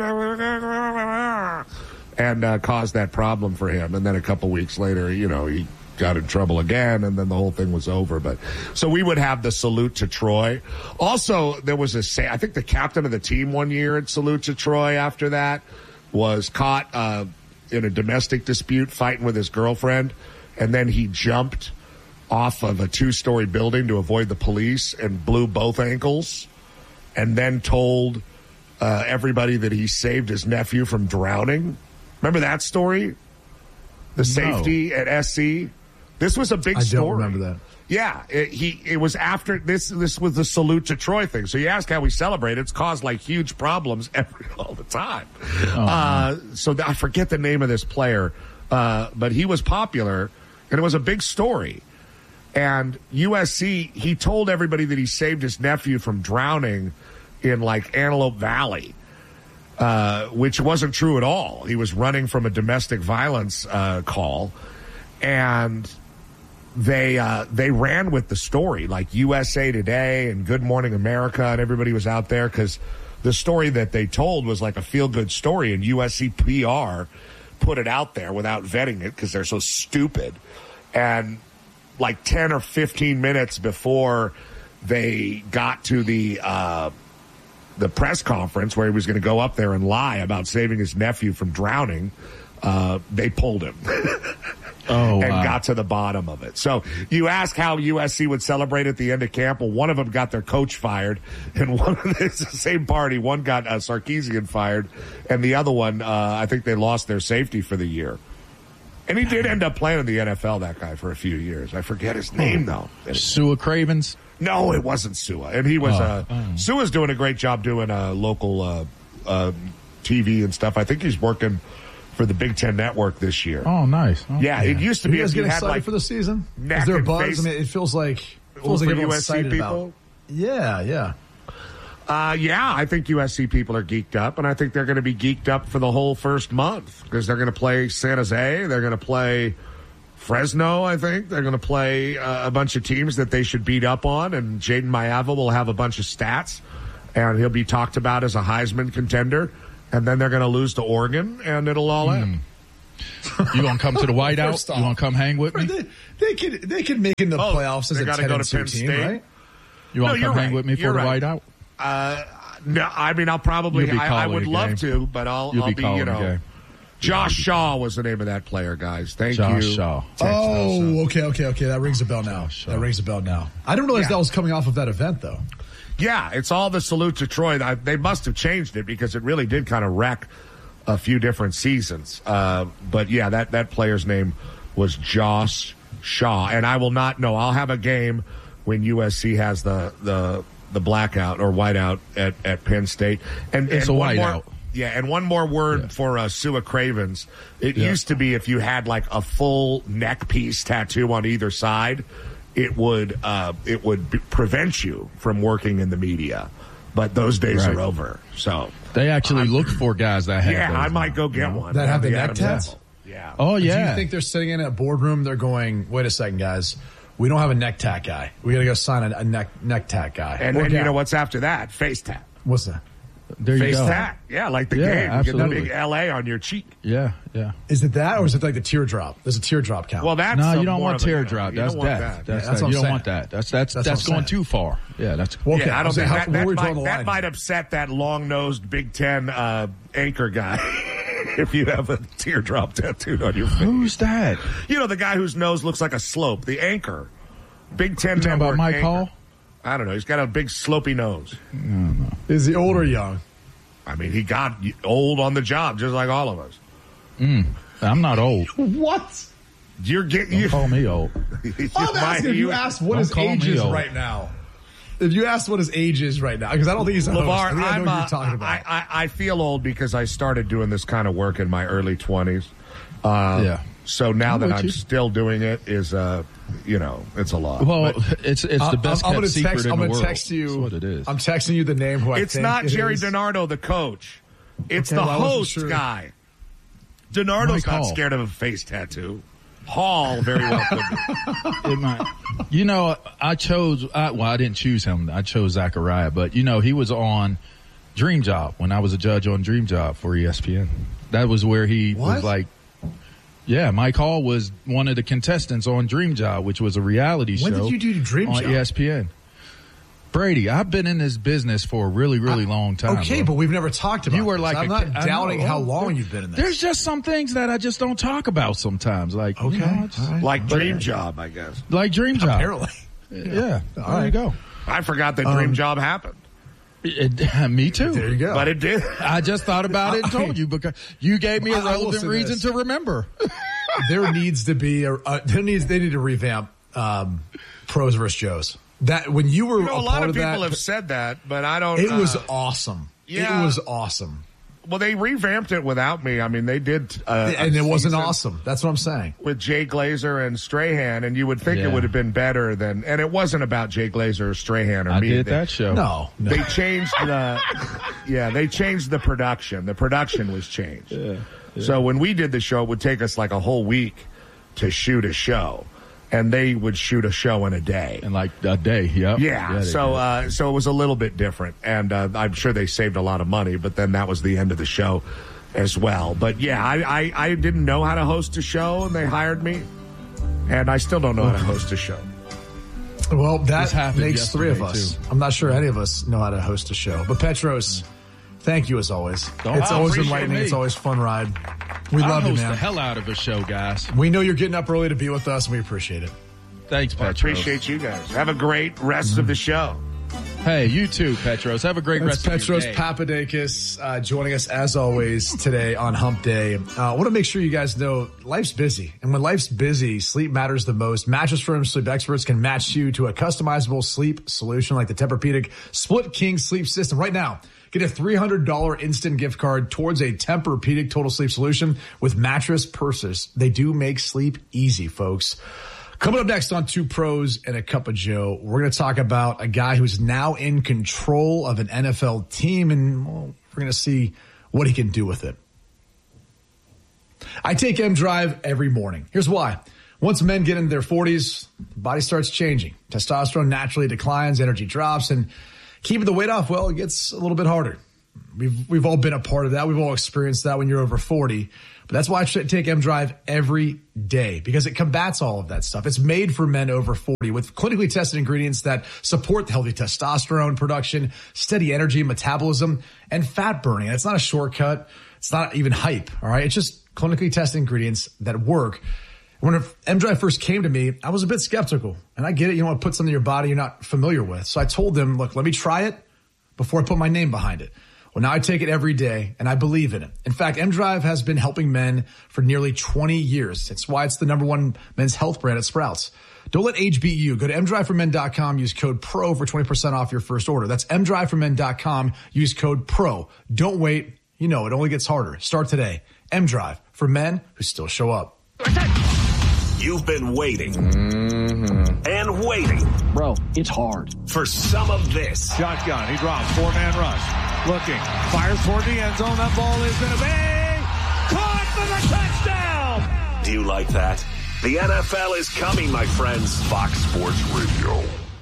on. And uh, caused that problem for him. And then a couple weeks later, you know, he got in trouble again and then the whole thing was over. But so we would have the Salute to Troy. Also, there was a say, I think the captain of the team one year at Salute to Troy after that was caught uh, in a domestic dispute fighting with his girlfriend. And then he jumped off of a two-story building to avoid the police and blew both ankles and then told uh, everybody that he saved his nephew from drowning. Remember that story? The safety at S C? This was a big I don't story. remember that. Yeah, it, he it was after this. This was the Salute to Troy thing. So you ask how we celebrate. It's caused like huge problems every all the time. Oh, uh, so th- I forget the name of this player, uh, but he was popular, and it was a big story. And U S C, he told everybody that he saved his nephew from drowning in like Antelope Valley, uh, which wasn't true at all. He was running from a domestic violence uh, call, and they uh, they ran with the story, like U S A Today and Good Morning America, and everybody was out there because the story that they told was like a feel-good story, and U S C P R put it out there without vetting it because they're so stupid. And like ten or fifteen minutes before they got to the uh, the press conference where he was going to go up there and lie about saving his nephew from drowning, uh, they pulled him. Oh, and wow. got to the bottom of it. So you ask how U S C would celebrate at the end of camp. Well, one of them got their coach fired, and one of them, it's the same party. One got uh, Sarkisian fired, and the other one, uh, I think they lost their safety for the year. And he did end up playing in the N F L, that guy, for a few years. I forget his name, though. Sua Cravens? No, it wasn't Sua. And he was, Oh. uh, Oh. Sua's doing a great job doing uh, local uh, uh, T V and stuff. I think he's working for the Big Ten Network this year. Oh, nice. Oh, Yeah, it used to Are be you guys if you getting had excited like for the season? neck Is there a and buzz? face- I mean, it feels like it feels for like everyone's U S C excited people? about. Yeah, yeah. Uh, yeah, I think U S C people are geeked up, and I think they're going to be geeked up for the whole first month because they're going to play San Jose. They're going to play Fresno, I think. They're going to play uh, a bunch of teams that they should beat up on, and Jaden Mayava will have a bunch of stats, and he'll be talked about as a Heisman contender, and then they're going to lose to Oregon, and it'll all mm. end. You going to come to the whiteout? You want to come hang with me? They, they could they could make in the oh, playoffs as they a gotta ten go and to two Penn team, State. right? You want to no, come hang right. with me for you're the right. whiteout? Uh, no, I mean, I'll probably, I, I would love game. to, but I'll, You'll I'll be, be, calling you know. Josh Shaw was the name of that player, guys. Thank Josh you. Shaw. Oh, okay, okay, okay. That rings a bell now. That rings a bell now. I didn't realize Yeah. that was coming off of that event, though. Yeah, it's all the salute to Troy. I, they must have changed it because it really did kind of wreck a few different seasons. Uh, but yeah, that, that player's name was Josh Shaw. And I will not know. I'll have a game when U S C has the the, the blackout or whiteout at, at Penn State. And It's and a one whiteout. more, yeah, and one more word Yeah. for uh, Sua Cravens. It Yeah. used to be if you had like a full neck piece tattoo on either side, it would uh, it would be- prevent you from working in the media. But those days Right. are over. So They actually I'm- look for guys that have yeah, those I might now, go get you know? one. That have the neck Adams tats? apple. Yeah. Oh, yeah. Do you think they're sitting in a boardroom? They're going, wait a second, guys. We don't have a neck tat guy. We got to go sign a, a neck neck tat guy. And Or then you gal. know what's after that? Face tat. What's that? There you Face go. tat. Yeah, like the Yeah, game. You absolutely. get the big L A on your cheek. Yeah, yeah. Is it that, or is it like the teardrop? There's a teardrop count. Well, that's No, a you don't more want of a, you know, teardrop. you That's don't want death. that. That's, Yeah, that's that. what You I'm don't saying. want that. That's that's That's that's, what I'm going saying. too far. Yeah, that's Well, okay, Yeah, I don't so think how- that, where that, we draw might, the that line? might upset that long-nosed Big Ten uh, anchor guy if you have a teardrop tattooed on your face. Who's that? You know, the guy whose nose looks like a slope, the anchor. Big Ten You talking network about Mike anchor. Hall? I don't know. He's got a big slopey nose. Is he old or young? I mean, he got old on the job, just like all of us. Mm, I'm not old. What? You're getting Don't you. call me old. you I'm might- asking if you asked what Don't his call age me is old. right now. If you asked what his age is right now, because I don't think he's a host. I LeVar, think I know I'm, what uh, you're talking about. I, I, I feel old because I started doing this kind of work in my early twenties. Uh, Yeah. So now I'm that with I'm you. still doing it is, uh, you know, it's a lot. Well, But it's it's the I'm- best I'm kept gonna secret text, in I'm the gonna world. text you. That's what it is. I'm texting you the name who I it's think not it Jerry is. DiNardo, the coach. It's Okay, the well, I wasn't host sure. guy. DiNardo's Mike not Hall. scared of a face tattoo. Hall very well could be. It might. You know, I chose. I, well, I didn't choose him. I chose Zachariah, but you know, he was on Dream Job when I was a judge on Dream Job for E S P N. That was where he What? was like. Yeah, Mike Hall was one of the contestants on Dream Job, which was a reality When show. did you do Dream on Job? E S P N? Brady, I've been in this business for a really, really I- long time. Okay, bro. but we've never talked about You were this. like I'm a not kid- I doubting know. how long There- you've been in this. There's just some things that I just don't talk about sometimes. Like, you Okay, know, it's- all right. Like Dream Job, I guess. like Dream Job. Apparently. Yeah, All there right. you go. I forgot that Um, Dream Job happened. It- me too. There you go. But it did. I just thought about it and told you because you gave me a I- I will relevant say reason this. to remember. there needs to be a uh, there needs they need to revamp um, Pros versus Joes. That when you were You know, a, a lot part of of people that, have said that, but I don't. it uh, was awesome. yeah. It was awesome, Well, they revamped it without me. I mean, they did. Uh, and a it wasn't season awesome. That's what I'm saying. with Jay Glazer and Strahan, and you would think Yeah. it would have been better than. And it wasn't about Jay Glazer or Strahan or I me. did They- that show. No, no. They changed the. Yeah, they changed the production. The production was changed. Yeah, yeah. So when we did the show, it would take us like a whole week to shoot a show, and they would shoot a show in a day. In like a day, yep. Yeah, they so did. uh, so it was a little bit different, and uh, I'm sure they saved a lot of money. But then that was the end of the show, as well. But yeah, I, I I didn't know how to host a show, and they hired me, and I still don't know how to host a show. Well, that This happened makes three of yesterday, us. too. I'm not sure any of us know how to host a show. But Petros, thank you as always. Don't- it's I always appreciate enlightening. me. It's always a fun ride. We I love you, host man. the hell out of a show, guys. We know you're getting up early to be with us, and we appreciate it. Thanks, I Petros. appreciate you guys. Have a great rest of the show. Hey, you too, Petros. Have a great That's rest Petros of your day. Papadakis uh, joining us as always today on Hump Day. Uh, I want to make sure you guys know life's busy. And when life's busy, sleep matters the most. Mattress Firm Sleep Experts can match you to a customizable sleep solution like the Tempur-Pedic Split King Sleep System. Right now, get a three hundred dollars instant gift card towards a Tempur-Pedic Total Sleep Solution with mattress purses. They do make sleep easy, folks. Coming up next on Two Pros and a Cup of Joe, we're going to talk about a guy who's now in control of an N F L team, and well, we're going to see what he can do with it. I take M Drive every morning. Here's why. Once men get into their forties, the body starts changing. Testosterone naturally declines, energy drops, and keeping the weight off, well, it gets a little bit harder. We've we've all been a part of that. We've all experienced that when you're over forty. But that's why I should take M-Drive every day, because it combats all of that stuff. It's made for men over forty with clinically tested ingredients that support healthy testosterone production, steady energy, metabolism, and fat burning. And it's not a shortcut. It's not even hype, all right? It's just clinically tested ingredients that work. When M-Drive first came to me, I was a bit skeptical. And I get it. You don't want to put something in your body you're not familiar with. So I told them, look, let me try it before I put my name behind it. Well, now I take it every day, and I believe in it. In fact, M-Drive has been helping men for nearly twenty years. That's why it's the number one men's health brand at Sprouts. Don't let age beat you. Go to m drive for men dot com. Use code PRO for twenty percent off your first order. That's m drive for men dot com. Use code PRO. Don't wait. You know, it only gets harder. Start today. M-Drive for men who still show up. You've been waiting mm-hmm. and waiting. Bro, it's hard. For some of this. Shotgun. He drops. Four-man rush. Looking. Fires toward the end zone. That ball is going to be caught for the touchdown. Do you like that? The N F L is coming, my friends. Fox Sports Radio.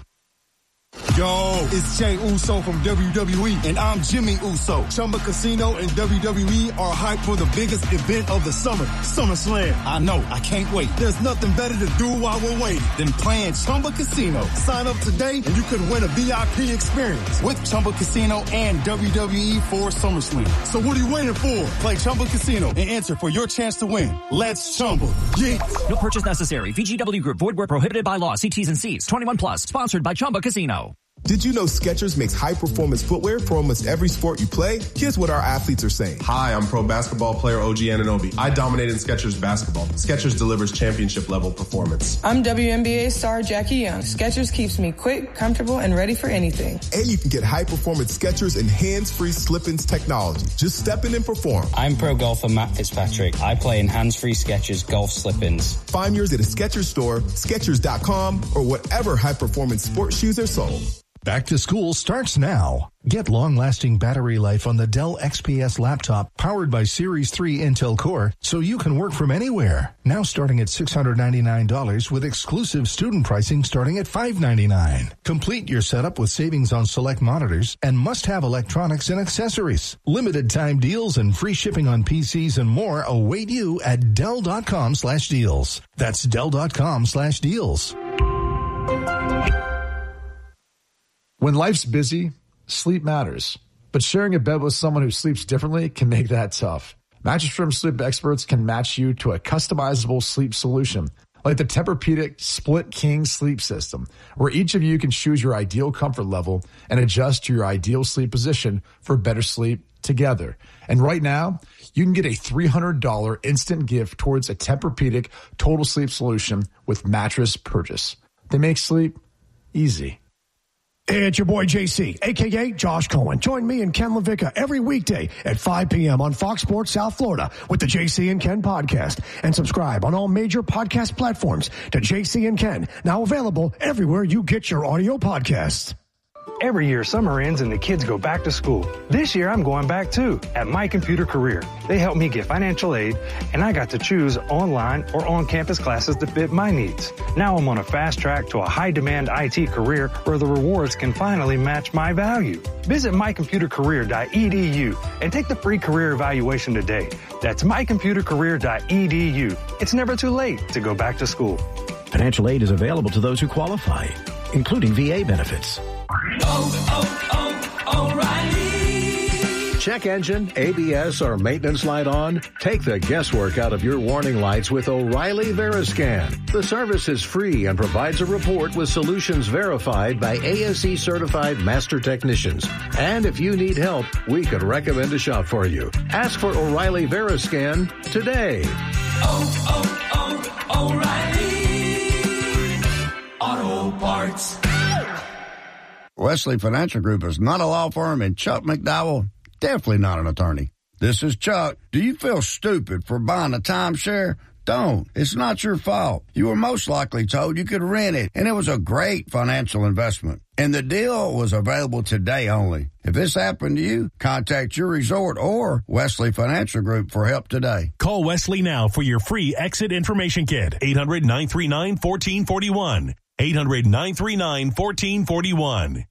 Yo, it's Jay Uso from W W E, and I'm Jimmy Uso. Chumba Casino and W W E are hyped for the biggest event of the summer, SummerSlam. I know, I can't wait. There's nothing better to do while we're waiting than playing Chumba Casino. Sign up today, and you could win a V I P experience with Chumba Casino and W W E for SummerSlam. So what are you waiting for? Play Chumba Casino and enter for your chance to win. Let's Chumba. Yeah. No purchase necessary. V G W Group. Void where prohibited by law. See T's and C's. twenty-one plus. Sponsored by Chumba Casino. Did you know Skechers makes high-performance footwear for almost every sport you play? Here's what our athletes are saying. Hi, I'm pro basketball player O G Anunoby. I dominate in Skechers basketball. Skechers delivers championship-level performance. I'm W N B A star Jackie Young. Skechers keeps me quick, comfortable, and ready for anything. And you can get high-performance Skechers and hands-free slip-ins technology. Just step in and perform. I'm pro golfer Matt Fitzpatrick. I play in hands-free Skechers golf slip-ins. Find yours at a Skechers store, Skechers dot com, or whatever high-performance sports shoes are sold. Back to school starts now. Get long-lasting battery life on the Dell X P S laptop powered by Series three Intel Core so you can work from anywhere. Now starting at six hundred ninety-nine dollars with exclusive student pricing starting at five hundred ninety-nine dollars. Complete your setup with savings on select monitors and must-have electronics and accessories. Limited time deals and free shipping on P Cs and more await you at Dell dot com slash deals. That's Dell dot com slash deals. When life's busy, sleep matters. But sharing a bed with someone who sleeps differently can make that tough. Mattress Firm sleep experts can match you to a customizable sleep solution, like the Tempur-Pedic Split King Sleep System, where each of you can choose your ideal comfort level and adjust to your ideal sleep position for better sleep together. And right now, you can get a three hundred dollars instant gift towards a Tempur-Pedic Total Sleep Solution with mattress purchase. They make sleep easy. Hey, it's your boy J C, a k a. Josh Cohen. Join me and Ken LaVicka every weekday at five p.m. on Fox Sports South Florida with the J C and Ken podcast. And subscribe on all major podcast platforms to J C and Ken, now available everywhere you get your audio podcasts. Every year, summer ends and the kids go back to school. This year, I'm going back too at My Computer Career. They helped me get financial aid, and I got to choose online or on-campus classes that fit my needs. Now I'm on a fast track to a high-demand I T career where the rewards can finally match my value. Visit my computer career dot e d u and take the free career evaluation today. That's my computer career dot e d u. It's never too late to go back to school. Financial aid is available to those who qualify, including V A benefits. Oh, oh, oh, O'Reilly. Check engine, A B S, or maintenance light on? Take the guesswork out of your warning lights with O'Reilly Veriscan. The service is free and provides a report with solutions verified by A S E certified master technicians. And if you need help, we could recommend a shop for you. Ask for O'Reilly Veriscan today. Oh, oh, oh, O'Reilly Auto Parts. Wesley Financial Group is not a law firm, and Chuck McDowell, definitely not an attorney. This is Chuck. Do you feel stupid for buying a timeshare? Don't. It's not your fault. You were most likely told you could rent it, and it was a great financial investment. And the deal was available today only. If this happened to you, contact your resort or Wesley Financial Group for help today. Call Wesley now for your free exit information kit. eight hundred, nine three nine, one four four one. eight hundred, nine three nine, one four four one.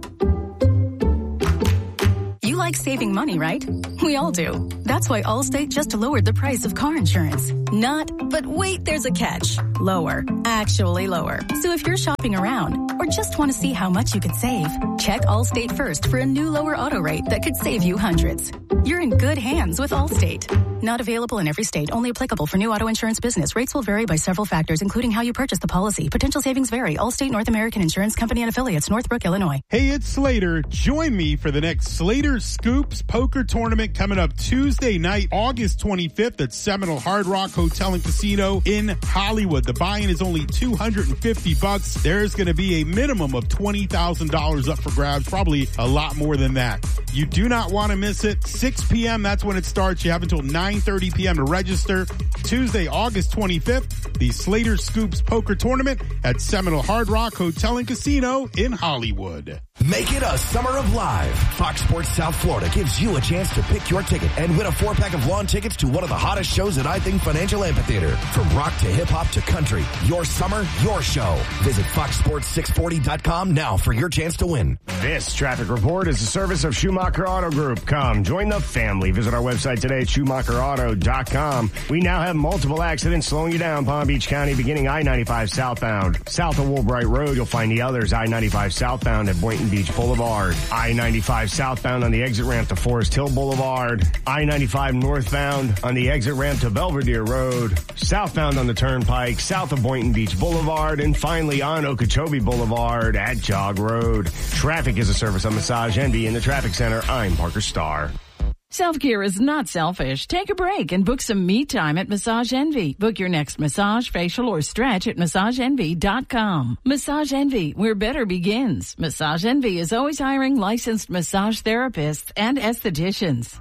You like saving money, right? We all do. That's why Allstate just lowered the price of car insurance. Not, but wait, there's a catch. Lower. Actually lower. So if you're shopping around or just want to see how much you could save, check Allstate first for a new lower auto rate that could save you hundreds. You're in good hands with Allstate. Not available in every state. Only applicable for new auto insurance business. Rates will vary by several factors, including how you purchase the policy. Potential savings vary. Allstate North American Insurance Company and Affiliates, Northbrook, Illinois. Hey, it's Slater. Join me for the next Slater Scoops Poker Tournament coming up Tuesday night, August twenty-fifth at Seminole Hard Rock Hotel and Casino in Hollywood. The buy-in is only two hundred fifty bucks. There's going to be a minimum of twenty thousand dollars up for grabs, probably a lot more than that. You do not want to miss it. six p.m. That's when it starts. You have until nine thirty p.m. to register. Tuesday, August twenty-fifth, the Slater Scoops Poker Tournament at Seminole Hard Rock Hotel and Casino in Hollywood. Make it a summer of live. Fox Sports South Florida gives you a chance to pick your ticket and win a four-pack of lawn tickets to one of the hottest shows at I Think Financial Amphitheater. From rock to hip-hop to country, your summer, your show. Visit fox sports six forty dot com now for your chance to win. This traffic report is a service of Schumacher Auto Group. Come, join the family. Visit our website today at schumacher auto dot com. We now have multiple accidents slowing you down. Palm Beach County beginning I ninety-five southbound. South of Woolbright Road, you'll find the others. I ninety-five southbound at Boynton Beach Boulevard. I ninety-five southbound on the exit ramp to Forest Hill Boulevard. I ninety-five northbound on the exit ramp to Belvedere Road. Southbound on the Turnpike, south of Boynton Beach Boulevard. And finally on Okeechobee Boulevard at Jog Road. Traffic is a service of Massage Envy in the Traffic Center. I'm Parker Starr. Self-care is not selfish. Take a break and book some me time at Massage Envy. Book your next massage, facial, or stretch at massage envy dot com. Massage Envy, where better begins. Massage Envy is always hiring licensed massage therapists and estheticians.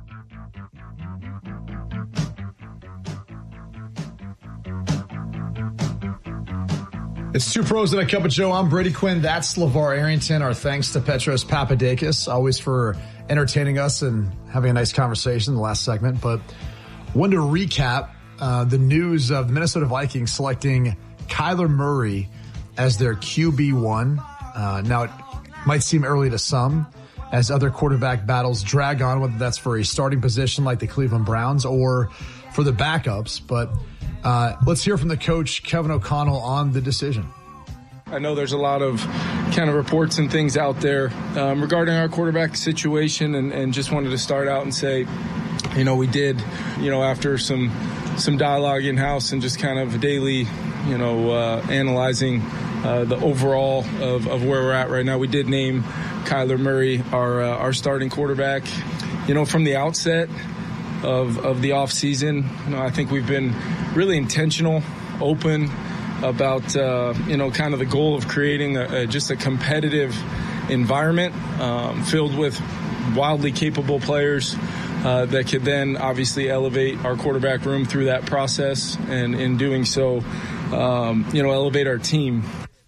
It's Two Pros and a Cup of Joe. I'm Brady Quinn. That's LeVar Arrington. Our thanks to Petros Papadakis, always for entertaining us and having a nice conversation in the last segment. But wanted to recap uh, the news of the Minnesota Vikings selecting Kyler Murray as their Q B one. Uh, now, it might seem early to some as other quarterback battles drag on, whether that's for a starting position like the Cleveland Browns or for the backups. But uh, let's hear from the coach, Kevin O'Connell, on the decision. I know there's a lot of kind of reports and things out there um, regarding our quarterback situation, and, and just wanted to start out and say, you know, we did, you know, after some some dialogue in-house and just kind of daily, you know, uh, analyzing uh, the overall of, of where we're at right now, we did name Kyler Murray our uh, our starting quarterback. You know, from the outset of, of the offseason, you know, I think we've been really intentional, open, about, uh, you know, kind of the goal of creating a, a, just a competitive environment um, filled with wildly capable players uh, that could then obviously elevate our quarterback room through that process, and in doing so, um, you know, elevate our team.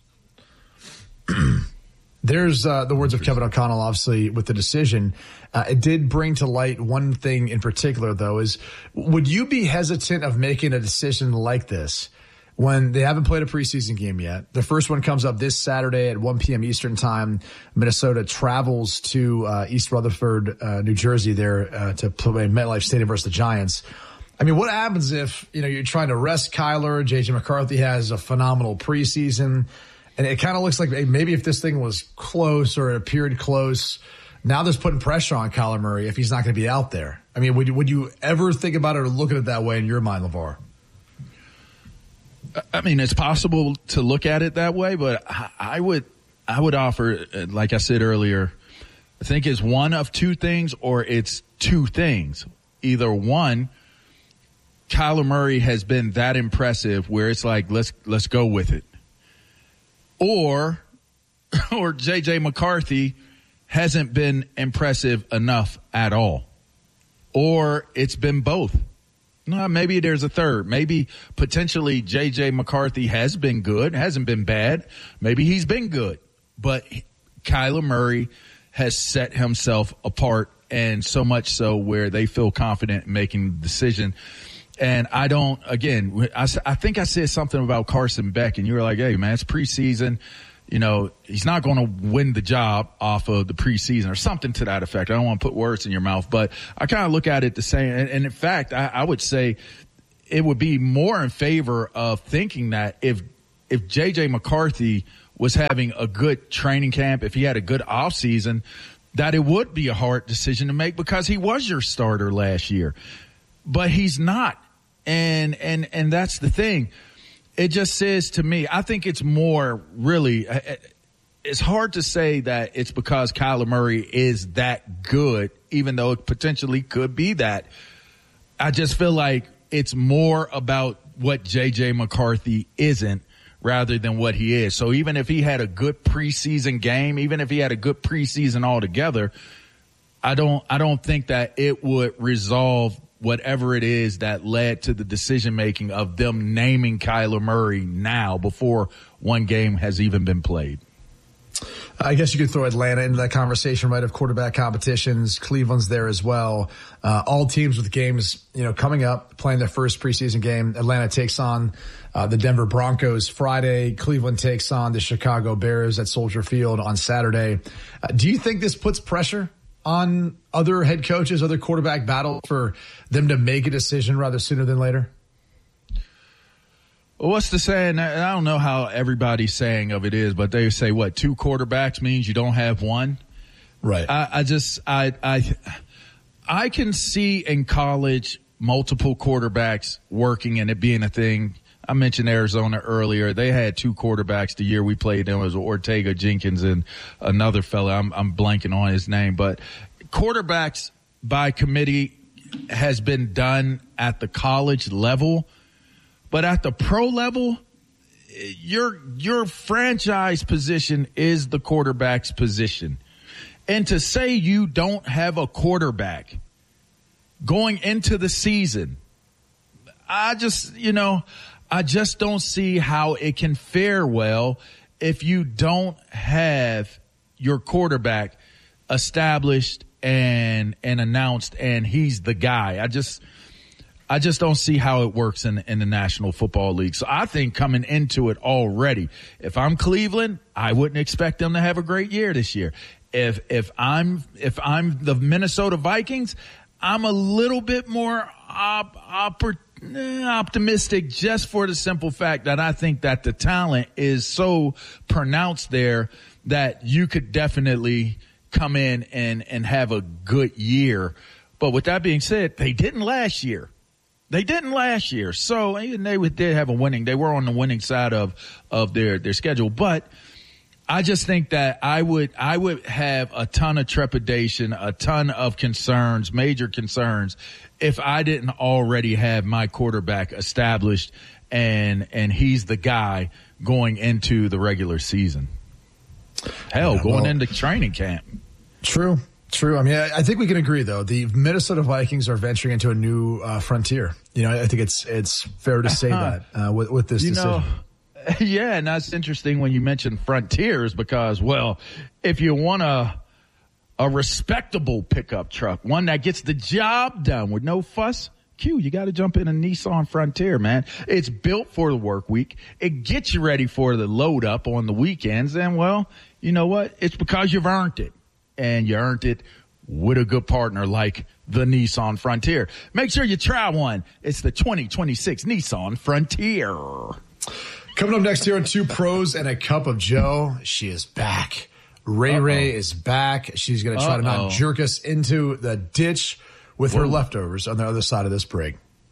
There's uh, the words of Kevin O'Connell, obviously, with the decision. Uh, it did bring to light one thing in particular, though, is would you be hesitant of making a decision like this when they haven't played a preseason game yet? The first one comes up this Saturday at one p.m. Eastern time. Minnesota travels to uh, East Rutherford, uh, New Jersey there uh, to play MetLife Stadium versus the Giants. I mean, what happens if, you know, you're trying to rest Kyler? J J McCarthy has a phenomenal preseason, and it kind of looks like maybe if this thing was close or it appeared close, now there's putting pressure on Kyler Murray if he's not going to be out there. I mean, would you, would you ever think about it or look at it that way in your mind, LeVar? I mean, it's possible to look at it that way, but I would, I would offer, like I said earlier, I think it's one of two things, or it's two things. Either one, Kyler Murray has been that impressive where it's like, let's, let's go with it. Or, or J J McCarthy hasn't been impressive enough at all. Or it's been both. No, maybe there's a third. Maybe potentially J J McCarthy has been good, hasn't been bad. Maybe he's been good. But Kyler Murray has set himself apart, and so much so where they feel confident in making the decision. And I don't, again, I, I think I said something about Carson Beck, and you were like, hey, man, it's preseason. You know, he's not going to win the job off of the preseason or something to that effect. I don't want to put words in your mouth, but I kind of look at it the same. And, and in fact, I, I would say it would be more in favor of thinking that if if J J McCarthy was having a good training camp, if he had a good offseason, that it would be a hard decision to make because he was your starter last year. But he's not. And and and that's the thing. It just says to me, I think it's more really, it's hard to say that it's because Kyler Murray is that good, even though it potentially could be that. I just feel like it's more about what J J McCarthy isn't rather than what he is. So even if he had a good preseason game, even if he had a good preseason altogether, I don't, I don't think that it would resolve whatever it is that led to the decision-making of them naming Kyler Murray now before one game has even been played. I guess you could throw Atlanta into that conversation, right, of quarterback competitions. Cleveland's there as well. Uh, all teams with games, you know, coming up, playing their first preseason game. Atlanta takes on uh, the Denver Broncos Friday. Cleveland takes on the Chicago Bears at Soldier Field on Saturday. Uh, do you think this puts pressure on other head coaches, other quarterback battles for them to make a decision rather sooner than later? Well, what's the saying? I don't know how everybody's saying of it is, but they say what, two quarterbacks means you don't have one. Right. I, I just, I, I, I can see in college multiple quarterbacks working and it being a thing. I mentioned Arizona earlier. They had two quarterbacks the year we played them. It was Ortega Jenkins and another fella. I'm, I'm blanking on his name, but quarterbacks by committee has been done at the college level, but at the pro level, your, your franchise position is the quarterback's position. And to say you don't have a quarterback going into the season, I just, you know, I just don't see how it can fare well if you don't have your quarterback established and and announced and he's the guy. I just I just don't see how it works in in the National Football League. So I think coming into it already, if I'm Cleveland, I wouldn't expect them to have a great year this year. If if I'm if I'm the Minnesota Vikings, I'm a little bit more op, opportunistic. optimistic just for the simple fact that I think that the talent is so pronounced there that you could definitely come in and, and have a good year. But with that being said, they didn't last year. They didn't last year. So and they did have a winning. They were on the winning side of, of their, their schedule. But I just think that I would, I would have a ton of trepidation, a ton of concerns, major concerns, if I didn't already have my quarterback established and, and he's the guy going into the regular season. Hell, yeah, going well, into training camp. True. True. I mean, I, I think we can agree, though. The Minnesota Vikings are venturing into a new uh, frontier. You know, I think it's, it's fair to say that uh, with, with this you decision. Know, yeah, and that's interesting when you mention frontiers because, well, if you want a a respectable pickup truck, one that gets the job done with no fuss, Q, you got to jump in a Nissan Frontier, man. It's built for the work week. It gets you ready for the load up on the weekends. And, well, you know what? It's because you've earned it. And you earned it with a good partner like the Nissan Frontier. Make sure you try one. It's the twenty twenty-six Nissan Frontier. Coming up next here on Two Pros and a Cup of Joe, she is back. Ray Uh-oh. Ray is back. She's going to try Uh-oh. to not jerk us into the ditch with Whoa. her leftovers on the other side of this break.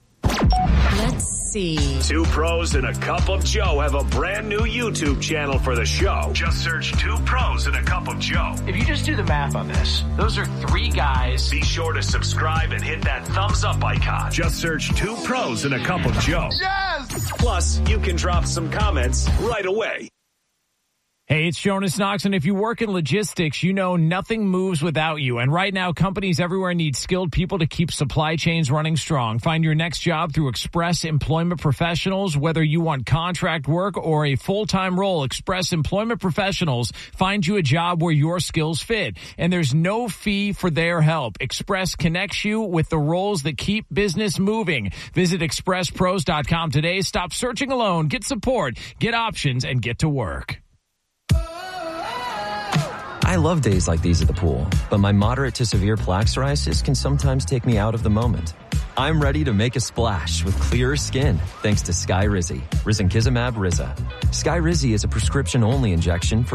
Let's see. Two Pros and a Cup of Joe have a brand new YouTube channel for the show. Just search Two Pros and a Cup of Joe. If you just do the math on this, those are three guys. Be sure to subscribe and hit that thumbs up icon. Just search Two Pros and a Cup of Joe. Yes! Plus, you can drop some comments right away. Hey, it's Jonas Knox, and if you work in logistics, you know nothing moves without you. And right now, companies everywhere need skilled people to keep supply chains running strong. Find your next job through Express Employment Professionals. Whether you want contract work or a full-time role, Express Employment Professionals find you a job where your skills fit. And there's no fee for their help. Express connects you with the roles that keep business moving. Visit express pros dot com today. Stop searching alone. Get support, get options, and get to work. I love days like these at the pool, but my moderate to severe plaque psoriasis can sometimes take me out of the moment. I'm ready to make a splash with clearer skin thanks to Skyrizi, risankizumab Riza. Skyrizi is a prescription-only injection for